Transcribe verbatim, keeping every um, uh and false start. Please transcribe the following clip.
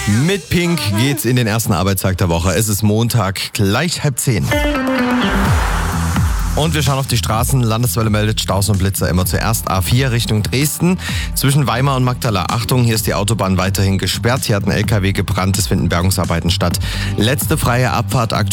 Mit Pink geht's in den ersten Arbeitstag der Woche. Es ist Montag, gleich halb zehn. Und wir schauen auf die Straßen. Landeswelle meldet Staus und Blitzer immer zuerst. A vier Richtung Dresden. Zwischen Weimar und Magdala. Achtung, hier ist die Autobahn weiterhin gesperrt. Hier hat ein L K W gebrannt. Es finden Bergungsarbeiten statt. Letzte freie Abfahrt aktuell